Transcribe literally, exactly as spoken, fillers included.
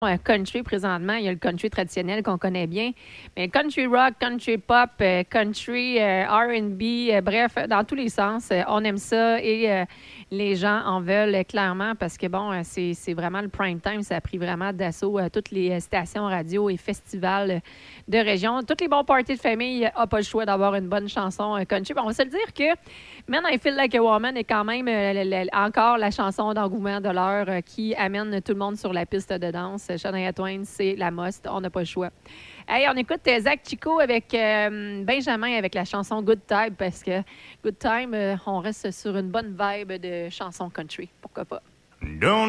euh, country présentement. Il y a le country traditionnel qu'on connaît bien. Mais country rock, country pop, euh, country, euh, R and B, euh, bref, dans tous les sens, euh, on aime ça et euh, les gens en veulent euh, clairement parce que, bon, euh, c'est, c'est vraiment le prime time. Ça a pris vraiment d'assaut euh, toutes les euh, stations radio et festivals euh, de région. Tous les bons parties de famille n'ont pas le choix d'avoir une bonne chanson euh, country. Puis on va se le dire que Man, I Feel Like a Woman est quand même euh, le- le- encore la chanson d'engouement de l'heure euh, qui amène tout le monde sur la piste de danse. Shania Twain, c'est la must. On n'a pas le choix. Hey, on écoute euh, Zach Chico avec euh, Benjamin avec la chanson Good Time parce que Good Time, euh, on reste sur une bonne vibe de chanson country. Pourquoi pas? Don't